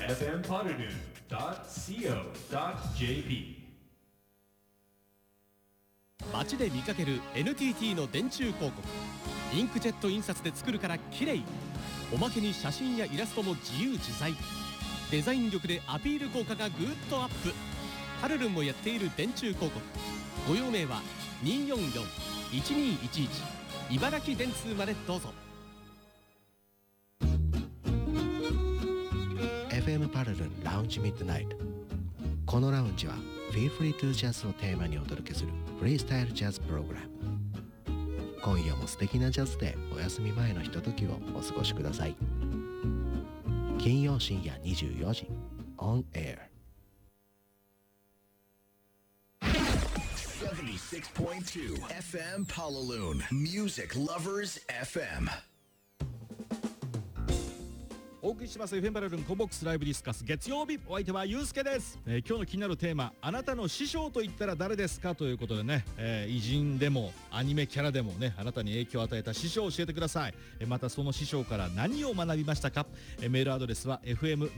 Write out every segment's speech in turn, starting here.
fmpotterdon.co.jp。 街で見かける NTT の電柱広告。インクジェット印刷で作るから綺麗。おまけに写真やイラストも自由自在。デザイン力でアピール効果がぐーっとアップ。ハルルンもやっている電柱広告。ご用命は 244-1211 茨城電通までどうぞ。 FM パルルンラウンジミッドナイト。このラウンジは Feel Free to Jazz をテーマにお届けするフリースタイルジャズプログラム。今夜も素敵なジャズでお休み前のひとときをお過ごしください。金曜深夜24時 On Air 76.2 FM Palaloon Music Lovers FM。 お送りします FM パラルンコボックスライブディスカス月曜日、お相手はゆうすけです。今日の気になるテーマ、あなたの師匠と言ったら誰ですかということでね、偉人でもアニメキャラでもね、あなたに影響を与えた師匠を教えてください。またその師匠から何を学びましたか。メールアドレスは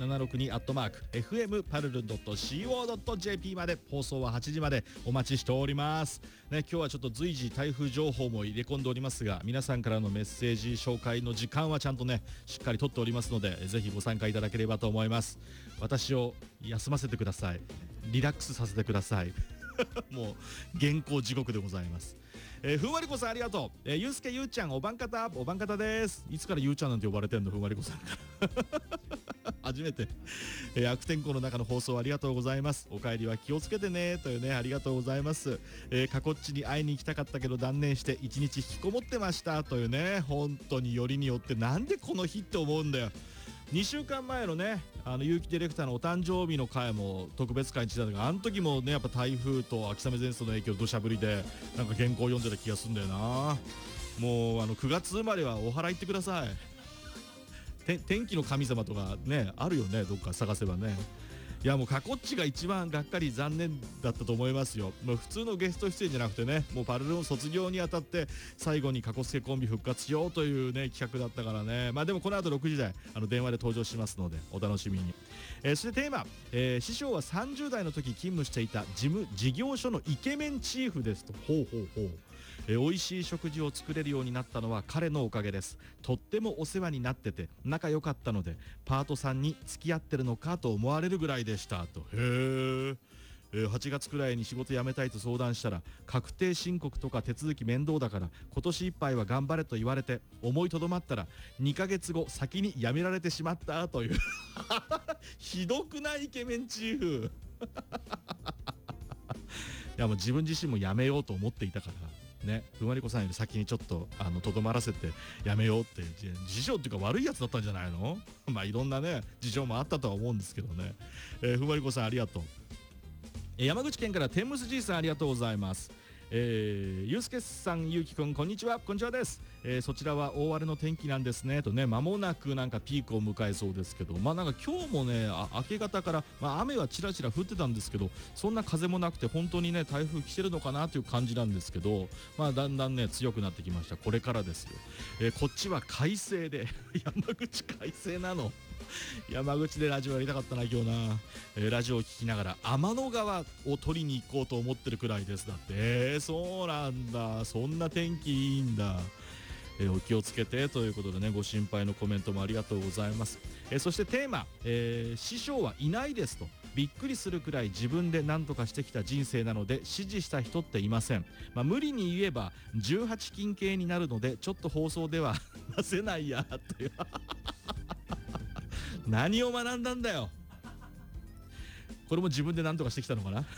fm762@fm-parlun.co.jp まで。放送は8時までお待ちしておりますね。今日はちょっと随時台風情報も入れ込んでおりますが、皆さんからのメッセージ紹介の時間はちゃんとねしっかり取っておりますので、ぜひご参加いただければと思います。私を休ませてください。リラックスさせてくださいもう原稿地獄でございます。ふんわりこさんありがとう。ゆうすけゆうちゃんおばんかたです。いつからゆうちゃんなんて呼ばれてんの、ふんわりこさんから初めて。悪天候の中の放送ありがとうございます。お帰りは気をつけてねというね、ありがとうございます。かこっちに会いに行きたかったけど断念して1日引きこもってましたというね。本当によりによってなんでこの日って思うんだよ。2週間前のね、結城ディレクターのお誕生日の回も特別会にしてたんだけど、あの時もねやっぱ台風と秋雨前線の影響、土砂降りでなんか原稿読んでた気がするんだよな。もう9月生まれはお祓い行ってください。天気の神様とかねあるよね、どっか探せばね。いやもうかこっちが一番がっかり残念だったと思いますよ。もう普通のゲスト出演じゃなくてね、もうパルルン卒業にあたって最後にかこすけコンビ復活しようというね企画だったからね。まあでもこの後6時台電話で登場しますのでお楽しみに。そしてテーマ、師匠は30代の時勤務していた事業所のイケメンチーフですと。ほう。美味しい食事を作れるようになったのは彼のおかげです。とってもお世話になってて仲良かったので、パートさんに付き合ってるのかと思われるぐらいでしたと。へえ。8月くらいに仕事辞めたいと相談したら、確定申告とか手続き面倒だから今年いっぱいは頑張れと言われて、思いとどまったら2ヶ月後先に辞められてしまったというひどくないイケメンチーフいやもう自分自身も辞めようと思っていたからね、ふんわりこさんより先にちょっととどまらせてやめようって、事情っていうか悪いやつだったんじゃないのまあいろんなね事情もあったとは思うんですけどね。ふんわりこさんありがとう。山口県から天むすじいさんありがとうございます。ゆうすけさん、ゆうきくんこんにちは。こんにちはです。そちらは大荒れの天気なんですねとね。間もなくなんかピークを迎えそうですけど、まあなんか今日もね明け方から、雨はちらちら降ってたんですけど、そんな風もなくて本当にね台風来てるのかなという感じなんですけど、だんだんね強くなってきました。これからですよ。こっちは快晴で山口快晴なの。山口でラジオやりたかったな今日な。ラジオを聞きながら天の川を取りに行こうと思ってるくらいです。だってそうなんだ、そんな天気いいんだ。お気をつけてということでね、ご心配のコメントもありがとうございます。そしてテーマ、師匠はいないですと。びっくりするくらい自分で何とかしてきた人生なので支持した人っていません。無理に言えば18禁系になるのでちょっと放送では出せないやという何を学んだんだよ。これも自分で何とかしてきたのかな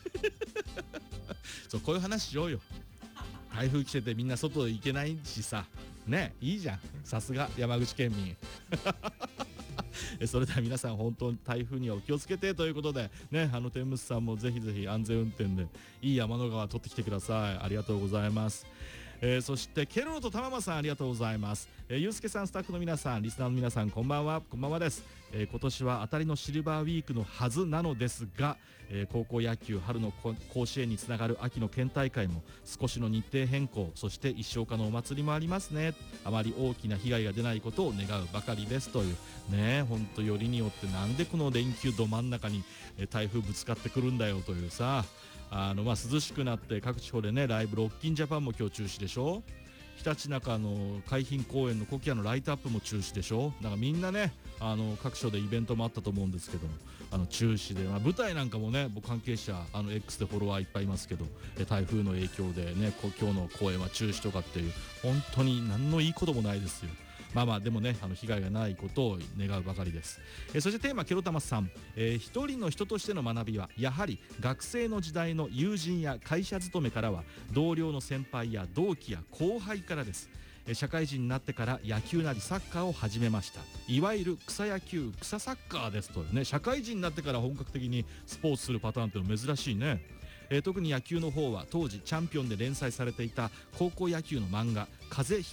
そう、こういう話しようよ。台風来ててみんな外行けないしさね、いいじゃん。さすが山口県民それでは皆さん本当に台風にはお気をつけてということでね、天むすさんもぜひぜひ安全運転でいい天の川取ってきてください。ありがとうございます。 そしてケロロと玉間さんありがとうございます。ゆうすけさん、スタッフの皆さん、リスナーの皆さん、こんばんは。こんばんはです。今年は当たりのシルバーウィークのはずなのですが、高校野球春の甲子園につながる秋の県大会も少しの日程変更、そして一生花のお祭りもありますね。あまり大きな被害が出ないことを願うばかりですというね。本当よりによってなんでこの連休ど真ん中に台風ぶつかってくるんだよというさ、涼しくなって各地方でね、ライブロッキンジャパンも今日中止でしょ。ひたちなかの海浜公園のコキアのライトアップも中止でしょ。なんかみんなね、各所でイベントもあったと思うんですけども、中止で、舞台なんかもね、僕関係者X でフォロワーいっぱいいますけど、台風の影響でね、今日の公演は中止とかっていう、本当に何のいいこともないですよ。でもね、被害がないことを願うばかりです。そしてテーマ、ケロタマスさん、一人の人としての学びはやはり学生の時代の友人や会社勤めからは同僚の先輩や同期や後輩からです。社会人になってから野球なりサッカーを始めました。いわゆる草野球、草サッカーですとね。社会人になってから本格的にスポーツするパターンっていうの珍しいね。特に野球の方は当時チャンピオンで連載されていた高校野球の漫画風